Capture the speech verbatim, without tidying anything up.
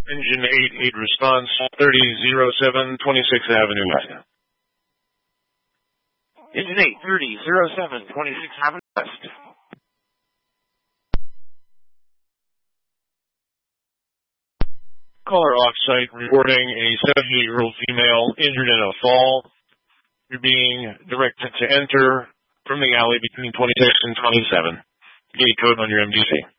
Engine eight eight response, thirty oh seven, twenty-sixth Avenue West. Engine eight, thirty oh seven, twenty-sixth Avenue West. Caller off-site reporting a seventy-year-old female injured in a fall. You're being directed to enter from the alley between twenty-six and twenty-seven. Gate code on your M D C.